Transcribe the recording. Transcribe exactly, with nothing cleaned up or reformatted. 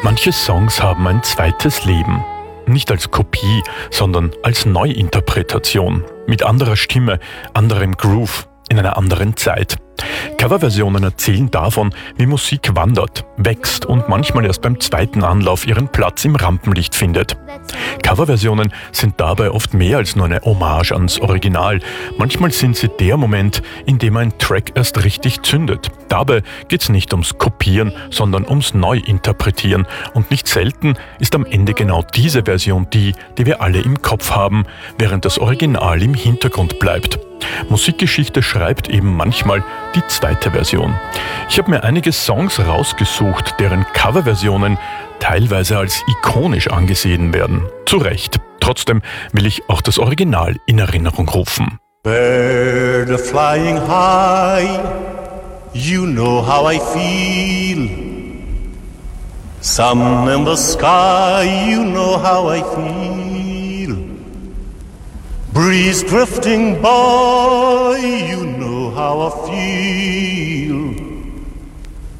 Manche Songs haben ein zweites Leben. Nicht als Kopie, sondern als Neuinterpretation. Mit anderer Stimme, anderem Groove, in einer anderen Zeit. Coverversionen erzählen davon, wie Musik wandert, wächst und manchmal erst beim zweiten Anlauf ihren Platz im Rampenlicht findet. Coverversionen sind dabei oft mehr als nur eine Hommage ans Original. Manchmal sind sie der Moment, in dem ein Track erst richtig zündet. Dabei geht's nicht ums Kopieren, sondern ums Neuinterpretieren. Und nicht selten ist am Ende genau diese Version die, die wir alle im Kopf haben, während das Original im Hintergrund bleibt. Musikgeschichte schreibt eben manchmal die zweite Version. Ich habe mir einige Songs rausgesucht, deren Coverversionen teilweise als ikonisch angesehen werden. Zu Recht. Trotzdem will ich auch das Original in Erinnerung rufen. Bird are flying high, you know how I feel. Sun in the sky, you know how I feel. Breeze drifting by, you know how I feel.